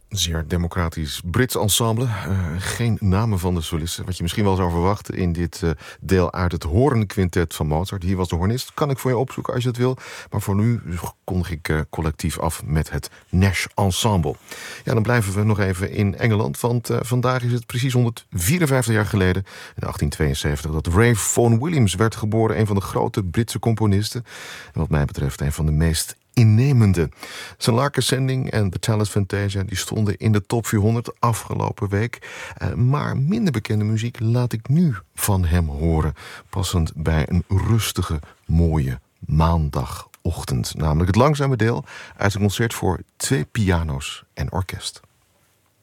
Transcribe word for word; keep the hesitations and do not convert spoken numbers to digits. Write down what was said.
Zeer democratisch Brits ensemble. Uh, geen namen van de solisten. Wat je misschien wel zou verwachten in dit uh, deel uit het hoornquintet van Mozart. Hier was de hornist. Kan ik voor je opzoeken als je het wil. Maar voor nu kondig ik uh, collectief af met het Nash Ensemble. Ja, dan blijven we nog even in Engeland. Want uh, vandaag is het precies honderdvierenvijftig jaar geleden, in achttien tweeënzeventig, dat Ray Vaughan Williams werd geboren. Een van de grote Britse componisten. En wat mij betreft een van de meest innemende. Zijn Lark Ascending en The Tallis Fantasia die stonden in de top vierhonderd afgelopen week. Uh, maar minder bekende muziek laat ik nu van hem horen. Passend bij een rustige, mooie maandagochtend. Namelijk het langzame deel uit een concert voor twee piano's en orkest.